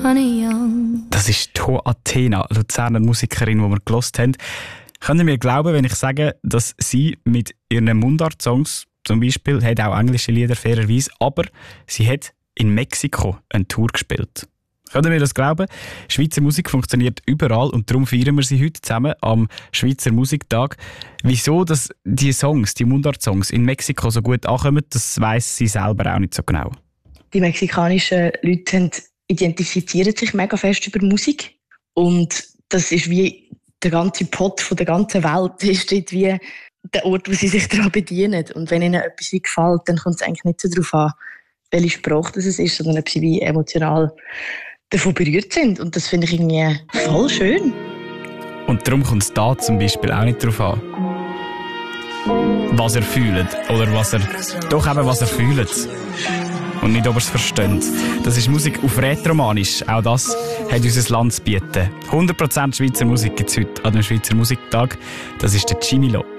honey young. Das ist To Athena, Luzerner Musikerin, die wir gehört haben. Können Sie mir glauben, wenn ich sage, dass sie mit ihren Mundart-Songs zum Beispiel, hat auch englische Lieder fairerweise, aber sie hat in Mexiko eine Tour gespielt. Können wir das glauben? Schweizer Musik funktioniert überall und darum feiern wir sie heute zusammen am Schweizer Musiktag. Wieso dass die Songs, die Mundart-Songs in Mexiko so gut ankommen, das weiss sie selber auch nicht so genau. Die mexikanischen Leute identifizieren sich mega fest über Musik und das ist wie der ganze Pot von der ganzen Welt ist dort wie der Ort, wo sie sich daran bedienen. Und wenn ihnen etwas wie gefällt, dann kommt es eigentlich nicht so darauf an, welche Sprache das ist, sondern ob sie wie emotional davon berührt sind. Und das finde ich irgendwie voll schön. Und darum kommt es da zum Beispiel auch nicht darauf an, was er fühlt oder was er fühlt. Und nicht, ob er es versteht. Das ist Musik auf Rätoromanisch. Auch das hat unser Land zu bieten. 100% Schweizer Musik gibt es heute an dem Schweizer Musiktag. Das ist der Cimilo.